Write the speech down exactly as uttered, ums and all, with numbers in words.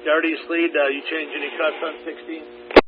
Darty Sleed, uh, you change any cuts on sixteen?